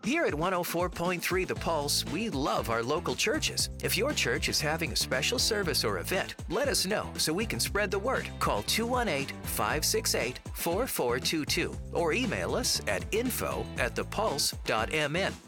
Here at 104.3 The Pulse, we love our local churches. If your church is having a special service or event, let us know so we can spread the word. Call 218-568-4422 or email us at info@thepulse.mn.